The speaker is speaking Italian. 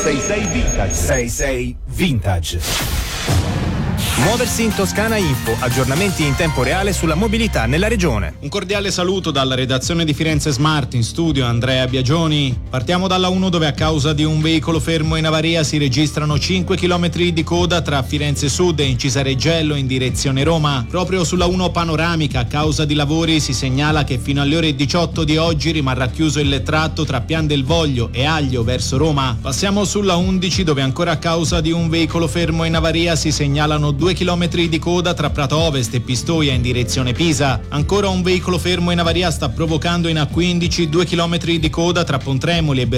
66 Vintage. 66 Vintage. Muoversi in Toscana Info, aggiornamenti in tempo reale sulla mobilità nella regione. Un cordiale saluto dalla redazione di Firenze Smart, in studio Andrea Biagioni. Partiamo dalla 1 dove a causa di un veicolo fermo in avaria si registrano 5 km di coda tra Firenze Sud e Incisareggello in direzione Roma. Proprio sulla 1 panoramica a causa di lavori si segnala che fino alle ore 18 di oggi rimarrà chiuso il tratto tra Pian del Voglio e Aglio verso Roma. Passiamo sulla 11 dove ancora a causa di un veicolo fermo in avaria si segnalano 2 chilometri di coda tra Prato Ovest e Pistoia in direzione Pisa. Ancora un veicolo fermo in avaria sta provocando in A15 2 chilometri di coda tra Pontremoli e